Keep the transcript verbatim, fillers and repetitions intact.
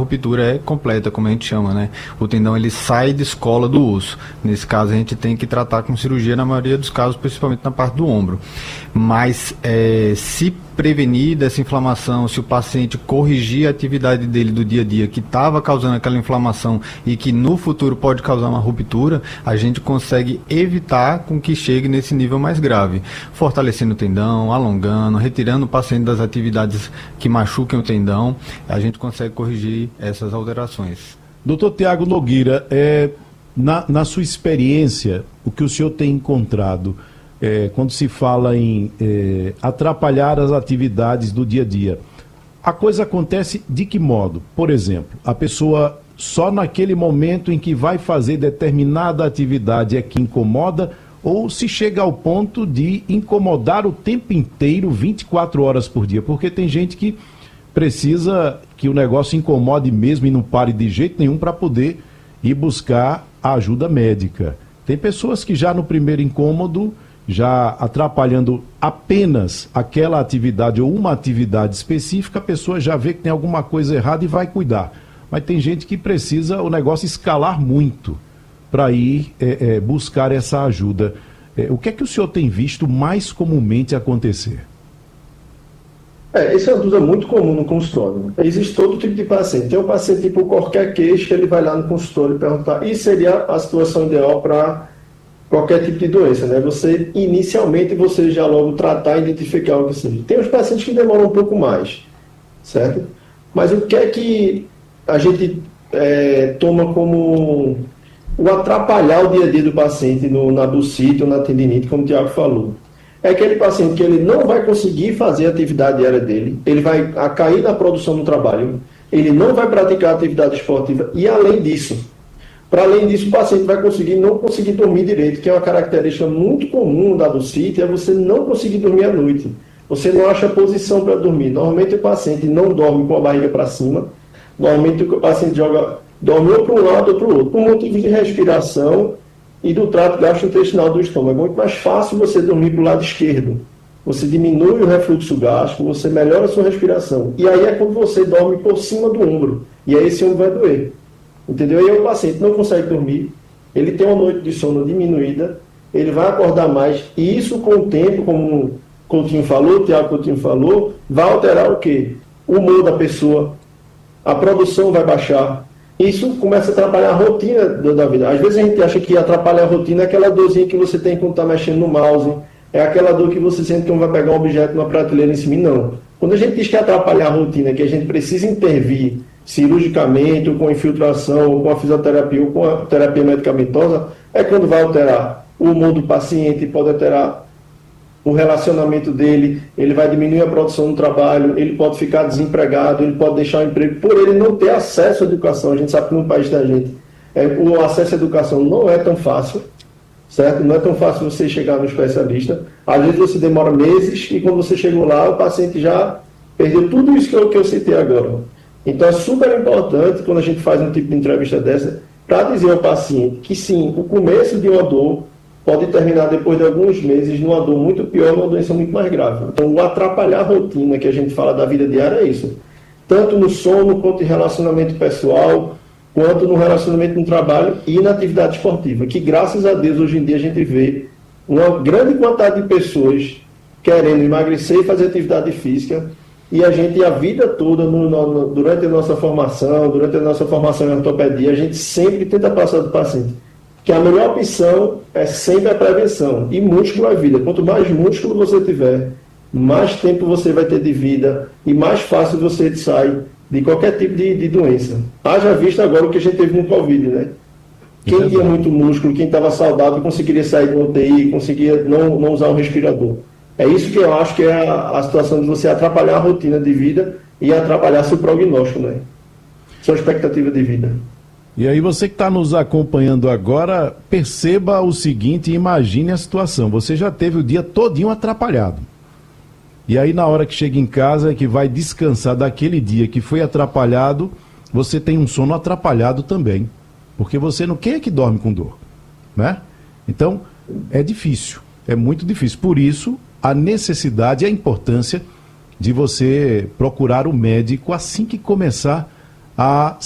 ruptura é completa, como a gente chama, né? O tendão ele sai de escola do osso. Nesse caso a gente tem que tratar com cirurgia na maioria dos casos, principalmente na parte do ombro. Mas é, se prevenir dessa inflamação, se o paciente corrigir a atividade dele do dia a dia que estava causando aquela inflamação e que no futuro pode causar uma ruptura, a gente consegue evitar com que chegue nesse nível mais grave, fortalecendo o tendão, alongando, retirando o paciente das atividades que machuquem o tendão, a gente consegue corrigir essas alterações. doutor Tiago Nogueira, é, na, na sua experiência, o que o senhor tem encontrado É, quando se fala em é, atrapalhar as atividades do dia a dia, a coisa acontece de que modo? Por exemplo, a pessoa só naquele momento em que vai fazer determinada atividade é que incomoda, ou se chega ao ponto de incomodar o tempo inteiro, vinte e quatro horas por dia? Porque tem gente que precisa que o negócio incomode mesmo e não pare de jeito nenhum para poder ir buscar a ajuda médica. Tem pessoas que já no primeiro incômodo, já atrapalhando apenas aquela atividade ou uma atividade específica, a pessoa já vê que tem alguma coisa errada e vai cuidar. Mas tem gente que precisa o negócio escalar muito para ir é, é, buscar essa ajuda. É, o que é que o senhor tem visto mais comumente acontecer? É, essa é uma dúvida muito comum no consultório. Existe todo tipo de paciente. Tem um paciente tipo qualquer queixa, que ele vai lá no consultório e perguntar, e seria a situação ideal para qualquer tipo de doença, né? Você, inicialmente, você já logo tratar e identificar o que seja. Tem os pacientes que demoram um pouco mais, certo? Mas o que é que a gente é, toma como o atrapalhar o dia a dia do paciente no, na bursite ou na tendinite, como o Tiago falou? É aquele paciente que ele não vai conseguir fazer a atividade diária dele, ele vai a cair na produção do trabalho, ele não vai praticar atividade esportiva e, além disso, para além disso, o paciente vai conseguir não conseguir dormir direito, que é uma característica muito comum da bursite, é você não conseguir dormir à noite. Você não acha posição para dormir. Normalmente o paciente não dorme com a barriga para cima, normalmente o paciente joga, dorme ou para um lado ou para o outro, por motivos de respiração e do trato gastrointestinal do estômago. É muito mais fácil você dormir para o lado esquerdo. Você diminui o refluxo gástrico, você melhora a sua respiração. E aí é quando você dorme por cima do ombro. E aí esse ombro vai doer. Entendeu? E aí o paciente não consegue dormir, ele tem uma noite de sono diminuída, ele vai acordar mais, e isso com o tempo, como o Coutinho falou, o Tiago Coutinho falou, vai alterar o quê? O humor da pessoa, a produção vai baixar, isso começa a atrapalhar a rotina da vida. Às vezes a gente acha que atrapalha a rotina é aquela dorzinha que você tem quando está mexendo no mouse, é aquela dor que você sente que não vai pegar um objeto numa prateleira em cima, não. Quando a gente diz que atrapalhar a rotina, que a gente precisa intervir cirurgicamente, ou com infiltração, ou com a fisioterapia, ou com a terapia medicamentosa, é quando vai alterar o humor do paciente, pode alterar o relacionamento dele, ele vai diminuir a produção do trabalho, ele pode ficar desempregado, ele pode deixar o emprego, por ele não ter acesso à educação. A gente sabe que no país da gente, é, o acesso à educação não é tão fácil, certo? Não é tão fácil você chegar no especialista. Às vezes você demora meses, e quando você chegou lá, o paciente já perdeu tudo isso que eu, que eu citei agora. Então é super importante, quando a gente faz um tipo de entrevista dessa, para dizer ao paciente que sim, o começo de uma dor pode terminar depois de alguns meses numa dor muito pior, numa doença muito mais grave. Então o atrapalhar a rotina que a gente fala da vida diária é isso. Tanto no sono, quanto em relacionamento pessoal, quanto no relacionamento no trabalho e na atividade esportiva. Que graças a Deus hoje em dia a gente vê uma grande quantidade de pessoas querendo emagrecer e fazer atividade física. E a gente, a vida toda, no, no, durante a nossa formação, durante a nossa formação em ortopedia, a gente sempre tenta passar do paciente que a melhor opção é sempre a prevenção. E músculo é vida. Quanto mais músculo você tiver, mais tempo você vai ter de vida e mais fácil você sai de qualquer tipo de, de doença. Haja visto agora o que a gente teve no Covid, né? Quem tinha muito músculo, quem estava saudável, conseguiria sair do U T I, conseguia não, não usar um respirador. É isso que eu acho que é a, a situação de você atrapalhar a rotina de vida e atrapalhar seu prognóstico, né? Sua expectativa de vida. E aí você que está nos acompanhando agora, perceba o seguinte e imagine a situação. Você já teve o dia todinho atrapalhado. E aí na hora que chega em casa, que vai descansar daquele dia que foi atrapalhado, você tem um sono atrapalhado também. Porque você não... Quem é que dorme com dor? Né? Então, é difícil. É muito difícil. Por isso, a necessidade e a importância de você procurar o médico assim que começar a